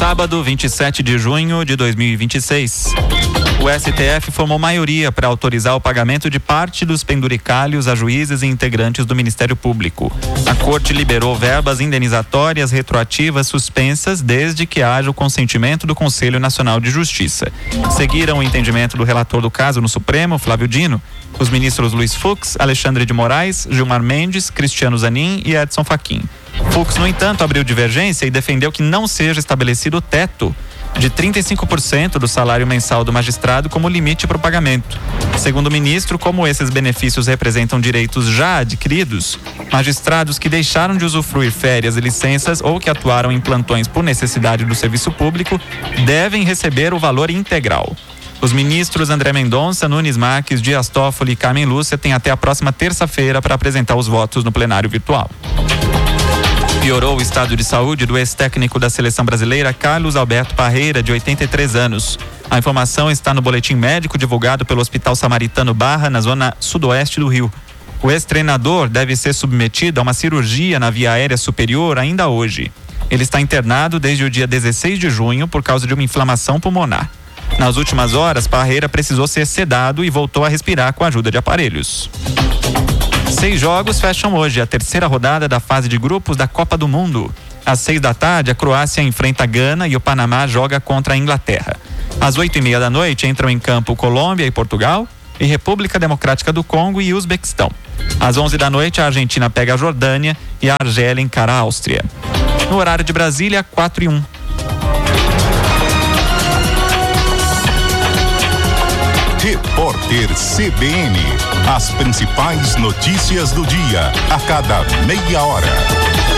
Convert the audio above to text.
Sábado, 27 de junho de 2026. O STF formou maioria para autorizar o pagamento de parte dos penduricalhos a juízes e integrantes do Ministério Público. A Corte liberou verbas indenizatórias retroativas suspensas desde que haja o consentimento do Conselho Nacional de Justiça. Seguiram o entendimento do relator do caso no Supremo, Flávio Dino, os ministros Luiz Fux, Alexandre de Moraes, Gilmar Mendes, Cristiano Zanin e Edson Fachin. Fux, no entanto, abriu divergência e defendeu que não seja estabelecido o teto de 35% do salário mensal do magistrado como limite para o pagamento. Segundo o ministro, como esses benefícios representam direitos já adquiridos, magistrados que deixaram de usufruir férias e licenças ou que atuaram em plantões por necessidade do serviço público devem receber o valor integral. Os ministros André Mendonça, Nunes Marques, Dias Toffoli e Carmen Lúcia têm até a próxima terça-feira para apresentar os votos no plenário virtual. Piorou o estado de saúde do ex-técnico da seleção brasileira, Carlos Alberto Parreira, de 83 anos. A informação está no boletim médico divulgado pelo Hospital Samaritano Barra, na zona sudoeste do Rio. O ex-treinador deve ser submetido a uma cirurgia na via aérea superior ainda hoje. Ele está internado desde o dia 16 de junho por causa de uma inflamação pulmonar. Nas últimas horas, Parreira precisou ser sedado e voltou a respirar com a ajuda de aparelhos. 6 jogos fecham hoje a terceira rodada da fase de grupos da Copa do Mundo. Às 6 da tarde, a Croácia enfrenta a Gana e o Panamá joga contra a Inglaterra. Às 8:30 da noite, entram em campo Colômbia e Portugal, e República Democrática do Congo e Uzbequistão. Às 11 da noite, a Argentina pega a Jordânia e a Argélia encara a Áustria. No horário de Brasília, 4:01. Repórter CBN. As principais notícias do dia, a cada meia hora.